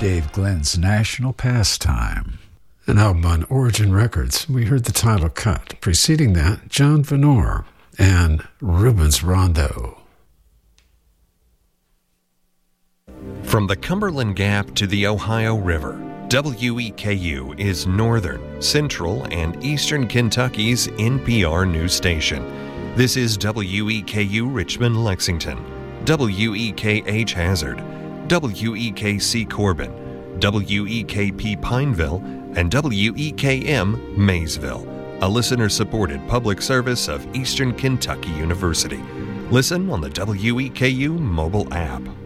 Dave Glenn's national pastime. An album on Origin Records, we heard the title cut. Preceding that, John Venor and Rubens Rondo. From the Cumberland Gap to the Ohio River, WEKU is northern, central, and eastern Kentucky's NPR news station. This is WEKU Richmond, Lexington, WEKH Hazard, WEKC Corbin, WEKP Pineville, and WEKM Maysville, a listener-supported public service of Eastern Kentucky University. Listen on the WEKU mobile app.